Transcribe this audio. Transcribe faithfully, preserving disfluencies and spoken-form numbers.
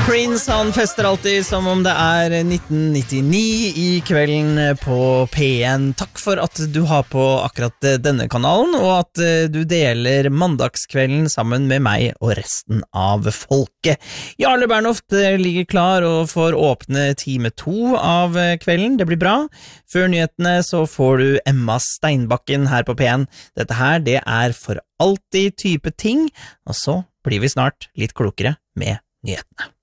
Prince, han fester alltid som om det er nitten nittini i kvelden på P en. Takk for at du har på akkurat denne kanalen, og at du deler mandagskvelden sammen med meg og resten av folket. Jarle Bernhoft ligger klar og får åpne time to av kvelden. Det blir bra. Før nyhetene så får du Emma Steinbakken her på P en. Dette her, det er for alltid type ting, og så blir vi snart litt klokere med nyhetene.